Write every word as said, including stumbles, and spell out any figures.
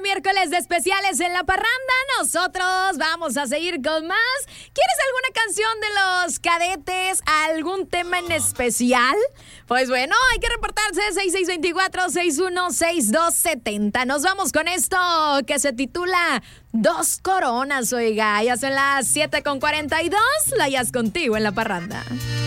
miércoles de especiales en La Parranda. Nosotros vamos a seguir con más. ¿Quieres alguna canción de los Cadetes? ¿Algún tema en especial? Pues bueno, hay que reportarse seis seis dos cuatro, seis uno seis dos siete cero. Nos vamos con esto que se titula Dos Coronas, oiga. Ya son las siete con cuarenta y dos. La Jazz contigo en La Parranda.